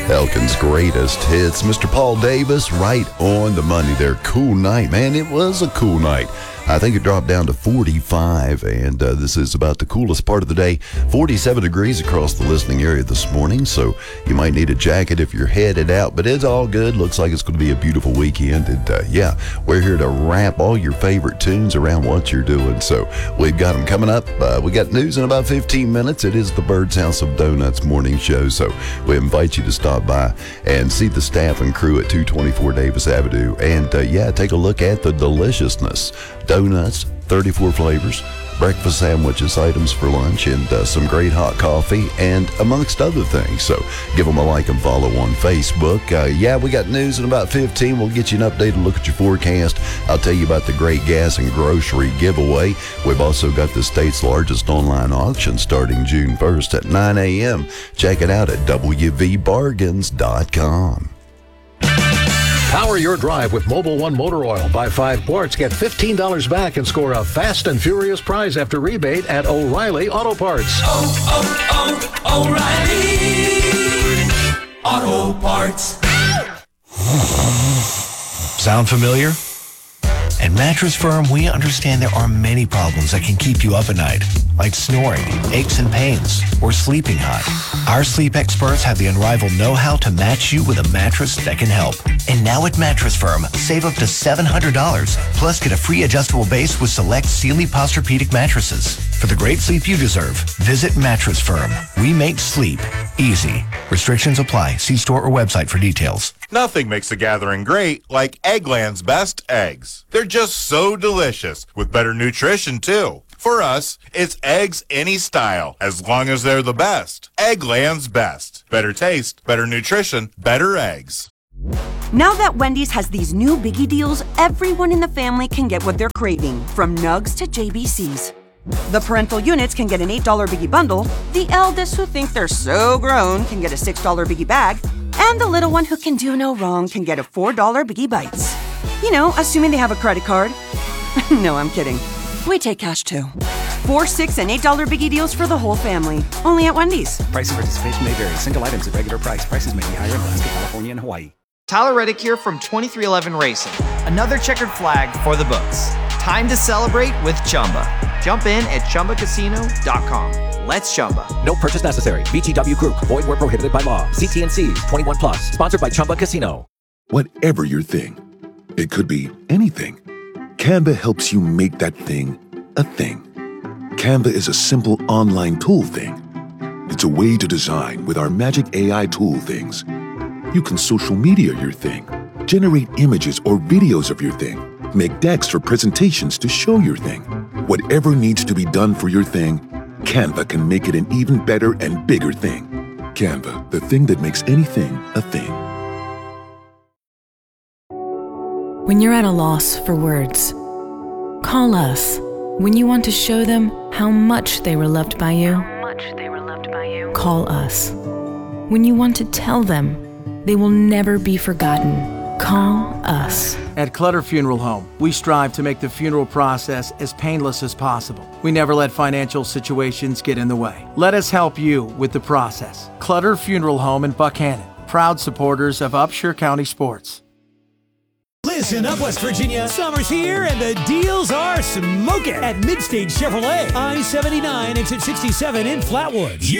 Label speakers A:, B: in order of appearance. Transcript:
A: Elkin's greatest hits. Mr. Paul Davis, right on the money there. Cool night, man. It was a cool night. I think it dropped down to 45, and this is about the coolest part of the day. 47 degrees across the listening area this morning, so you might need a jacket if you're headed out, but it's all good. Looks like it's going to be a beautiful weekend, and we're here to wrap all your favorite tunes around what you're doing, so we've got them coming up. We got news in about 15 minutes. It is the Bird's House of Donuts morning show, so we invite you to stop by and see the staff and crew at 224 Davis Avenue, and take a look at the deliciousness. Donuts, 34 flavors, breakfast sandwiches, items for lunch, and some great hot coffee, and amongst other things. So give them a like and follow on Facebook. We got news in about 15. We'll get you an updated look at your forecast. I'll tell you about the great gas and grocery giveaway. We've also got the state's largest online auction starting June 1st at 9 a.m. Check it out at wvbargains.com.
B: Power your drive with Mobil 1 motor oil. Buy 5 quarts, get $15 back, and score a fast and furious prize after rebate at O'Reilly Auto Parts.
C: O'Reilly Auto Parts.
D: Sound familiar? At Mattress Firm, we understand there are many problems that can keep you up at night, like snoring, aches and pains, or sleeping hot. Our sleep experts have the unrivaled know-how to match you with a mattress that can help. And now at Mattress Firm, save up to $700, plus get a free adjustable base with select Sealy Posturepedic mattresses. For the great sleep you deserve, visit Mattress Firm. We make sleep easy. Restrictions apply. See store or website for details.
E: Nothing makes a gathering great like Eggland's best eggs. They're just so delicious, with better nutrition, too. For us, it's eggs any style, as long as they're the best. Eggland's best. Better taste, better nutrition, better eggs.
F: Now that Wendy's has these new biggie deals, everyone in the family can get what they're craving, from nugs to JBCs. The parental units can get an $8 biggie bundle, the eldest who think they're so grown can get a $6 biggie bag, and the little one who can do no wrong can get a $4 biggie bites. You know, assuming they have a credit card. No, I'm kidding. We take cash too. $4, $6, and $8 biggie deals for the whole family. Only at Wendy's.
G: Price and participation may vary. Single items at regular price. Prices may be higher in Alaska, California, and Hawaii.
H: Tyler Reddick here from 2311 Racing. Another checkered flag for the books. Time to celebrate with Chumba. Jump in at ChumbaCasino.com. Let's Chumba.
I: No purchase necessary. VGW Group. Void where prohibited by law. CT&C. 21 plus. Sponsored by Chumba Casino.
J: Whatever your thing, it could be anything. Canva helps you make that thing a thing. Canva is a simple online tool thing. It's a way to design with our magic AI tool things. You can social media your thing, generate images or videos of your thing, make decks for presentations to show your thing. Whatever needs to be done for your thing, Canva can make it an even better and bigger thing. Canva, the thing that makes anything a thing.
K: When you're at a loss for words, call us. When you want to show them how much they were loved by you, call us. When you want to tell them they will never be forgotten, call us.
L: At Clutter Funeral Home, we strive to make the funeral process as painless as possible. We never let financial situations get in the way. Let us help you with the process. Clutter Funeral Home in Buckhannon, proud supporters of Upshur County sports.
M: Listen up, West Virginia. Summer's here and the deals are smoking at Midstage Chevrolet, I-79 exit 67 in Flatwoods.